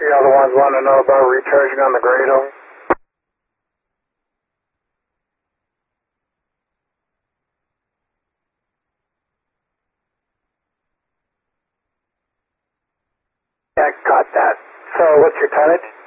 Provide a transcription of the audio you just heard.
The other ones want to know about recharging on the Grado. Yeah, got that. So what's your tonnage?